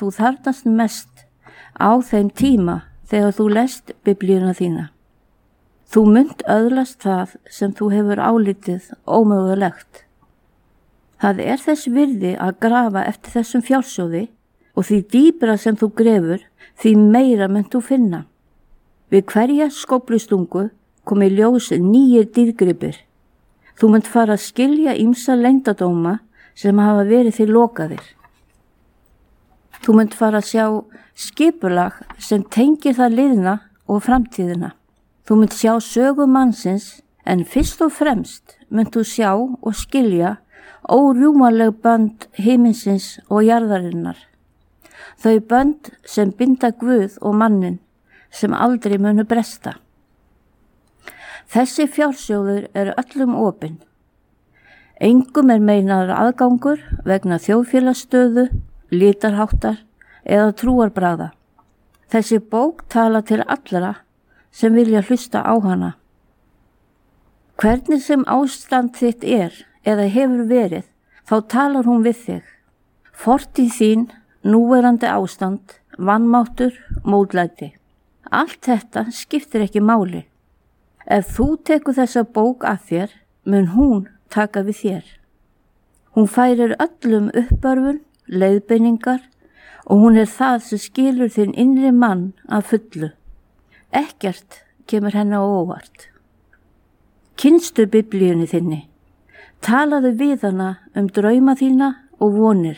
þú þarfnast mest á þeim tíma þegar þú lest biblíuna þína. Þú munt öðlast það sem þú hefur álitið ómögulegt. Það er þess virði að grafa eftir þessum fjársjóði og því dýpra sem þú grefur, því meira munt þú finna. Við hverja skóflustungu komi ljós nýjir dýrgripir. Þú munt fara að skilja ýmsa leyndardóma sem hafa verið þér lokaðir. Þú munt fara að sjá skipulag sem tengir það liðna og framtíðina. Þú munt sjá sögu mannsins, en fyrst og fremst munt þú sjá og skilja órjúmanleg bönd himinsins og jarðarinnar. Þau bönd sem binda Guð og mannin, sem aldrei munu bresta. Þessi fjársjóður eru öllum opinn. Engum er meinaður aðgangur vegna þjóðfélagsstöðu, litarháttar eða trúarbragða. Þessi bók tala til allra sem vilja hlusta á hana. Hvernig sem ástand þitt er eða hefur verið, þá talar hún við þig. Fortíð þín, núverandi ástand, vanmáttur, mótlæti. Allt þetta skiptir ekki máli. Ef þú tekur þessa bók að þér, mun hún taka við þér. Hún færir öllum uppörfun, leiðbeiningar og hún er það sem skilur þinn innri mann að fullu. Ekkert kemur henni á óvart. Kynnstu biblíunni þinni. Talaðu við hana drauma þína og vonir.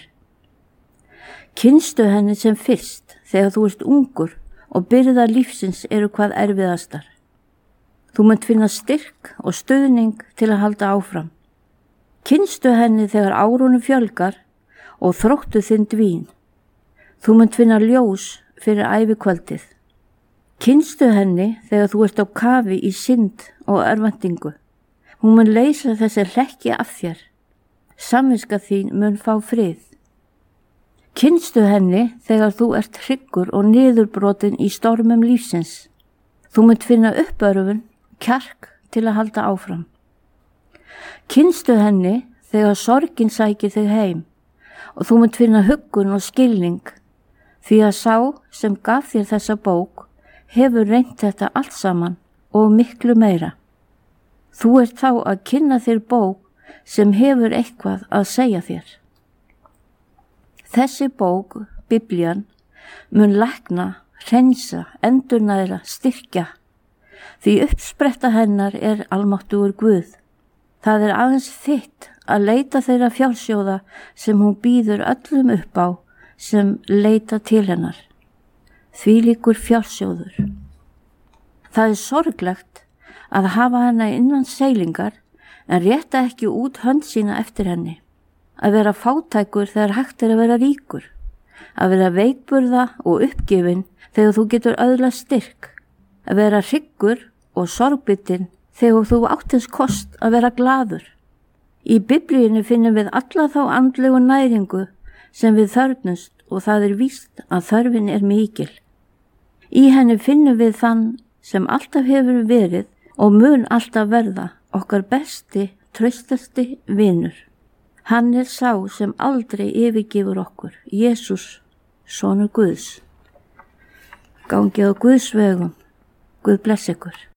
Kynnstu henni sem fyrst þegar þú ert ungur og byrðar lífsins eru hvað erfiðastar. Þú munt finna styrk og stuðning til að halda áfram. Kynnstu henni þegar árunum fjölgar og þróttu þinn dvín. Þú munt finna ljós fyrir ævikvöldið. Kynnstu henni þegar þú ert á kafi í synd og örvæntingu. Hún mun leysa þessi hlekki af þér. Samviska þín mun fá frið. Kynnstu henni þegar þú ert hryggur og niðurbrotin í stormum lífsins. Þú munt finna uppörfun, kjark til að halda áfram. Kynnstu henni þegar sorgin sækir þig heim og þú munt finna huggun og skilning, því að sá sem gaf þér þessa bók hefur reynt þetta allt saman og miklu meira. Þú ert þá að kynna þér bók sem hefur eitthvað að segja þér. Þessi bók, Biblían, mun lækna, hreinsa, endurnæra, styrkja, því uppspretta hennar er almáttugur Guð. Það er aðeins þitt að leita þeirra fjársjóða sem hún býður öllum upp á sem leita til hennar. Þvílíkur fjársjóður. Það er sorglegt að hafa hana innan seilingar en rétta ekki út hönd sína eftir henni. Að vera fátækur þegar hægt er að vera ríkur. Að vera veikburða og uppgefin þegar þú getur öðlast styrk. Að vera hryggur og sorgbitinn þegar þú áttins kost að vera glaður. Í Biblíunni finnum við alla þá andlegu næringu sem við þörfnumst og það er víst að þörfin er mikil. Í henni finnum við þann sem alltaf hefur verið og mun alltaf verða okkar besti, traustasti vinur. Hann er sá sem aldrei yfirgefur okkur, Jesús, sonur Guðs. Gangið á Guðs vegum. Guð bless ykkur.